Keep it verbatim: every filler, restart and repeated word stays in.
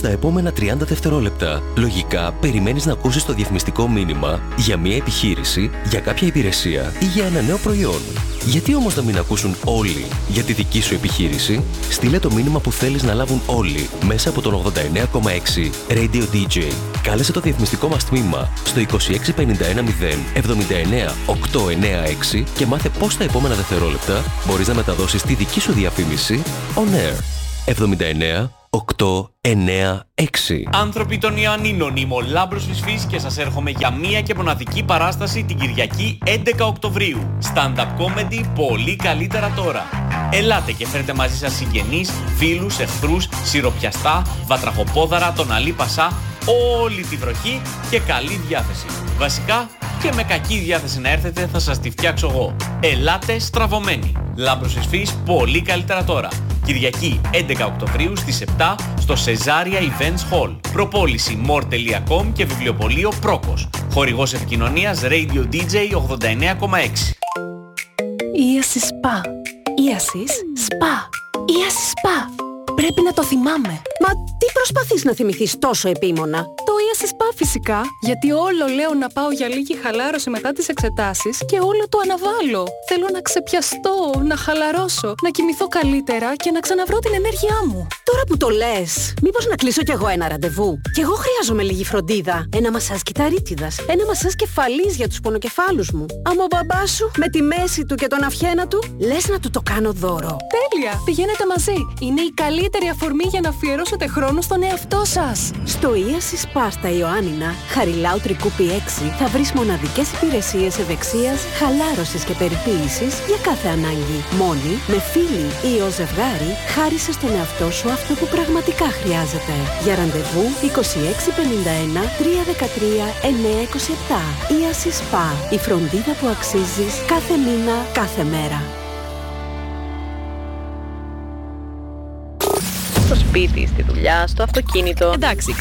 στα επόμενα τριάντα δευτερόλεπτα. Λογικά, περιμένεις να ακούσεις το διαφημιστικό μήνυμα για μια επιχείρηση, για κάποια υπηρεσία ή για ένα νέο προϊόν. Γιατί όμως να μην ακούσουν όλοι για τη δική σου επιχείρηση? Στείλε το μήνυμα που θέλεις να λάβουν όλοι μέσα από τον ογδόντα εννέα κόμμα έξι Radio ντι τζέι. Κάλεσε το διαφημιστικό μας τμήμα στο είκοσι έξι πενήντα ένα μηδέν εβδομήντα εννέα οκτακόσια ενενήντα έξι και μάθε πώς τα επόμενα δευτερόλεπτα μπορείς να μεταδώσεις τη δική σου διαφήμιση on air. εβδομήντα εννέα οκτακόσια ενενήντα έξι. Άνθρωποι των Ιωαννίνων, είμαι ο Λάμπρος Φυσφής και σας έρχομαι για μία και μοναδική παράσταση την Κυριακή έντεκα Οκτωβρίου. Stand-up comedy πολύ καλύτερα τώρα. Ελάτε και φέρετε μαζί σας συγγενείς, φίλους, εχθρούς, σιροπιαστά, βατραχοπόδαρα, τον Αλή Πασά, όλη τη βροχή και καλή διάθεση. Βασικά και με κακή διάθεση να έρθετε θα σας τη φτιάξω εγώ. Ελάτε στραβωμένοι. Λάμπρος Φυσφής πολύ καλύτερα τώρα. Κυριακή έντεκα Οκτωβρίου στις επτά στο Σεζάρια Events Hall. Προπόληση μορ τελεία κομ και βιβλιοπωλείο Πρόκος. Χορηγός επικοινωνίας Radio ντι τζέι ογδόντα εννέα κόμμα έξι. Ίαση Σπα. Ίασις Σπα. Ίαση Σπα. Πρέπει να το θυμάμαι. Μα τι προσπαθείς να θυμηθείς τόσο επίμονα? Το Ίαση Σπα φυσικά. Γιατί όλο λέω να πάω για λίγη χαλάρωση μετά τις εξετάσεις και όλο το αναβάλω. Θέλω να ξεπιαστώ, να χαλαρώσω, να κοιμηθώ καλύτερα και να ξαναβρω την ενέργειά μου. Τώρα που το λες, μήπως να κλείσω κι εγώ ένα ραντεβού? Κι εγώ χρειάζομαι λίγη φροντίδα. Ένα μασάζ κυταρίτιδας, ένα μασάζ κεφαλής για τους πονοκεφάλους μου. Άμα ο μπαμπάς σου με τη μέση του και τον αυχένα του, λες να του το κάνω δώρο. Τέλεια! Πηγαίνετε μαζί. Είναι η καλύτερη αφορμή για να αφιερώσετε χρόνο στον εαυτό σας. Στο Ίαση Σπα στα Ιωάννινα, Χαριλάου Τρικούπη έξι, θα βρεις μοναδικές υπηρεσίες ευεξίας, χαλάρωσης και περιποίησης για κάθε ανάγκη. Μόνη, με φίλη ή ως ζευγάρι, χάρισε στον εαυτό σου αυτό που πραγματικά χρειάζεται. Για ραντεβού είκοσι έξι πενήντα ένα τριακόσια δεκατρία εννιακόσια είκοσι επτά. Ίαση Σπα. Η φροντίδα που αξίζεις κάθε μήνα, κάθε μέρα. Στο σπίτι, στη δουλειά, στο αυτοκίνητο. Εντάξει,